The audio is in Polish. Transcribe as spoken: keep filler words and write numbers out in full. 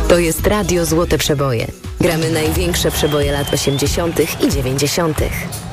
To jest Radio Złote Przeboje. Gramy największe przeboje lat osiemdziesiątych i dziewięćdziesiątych.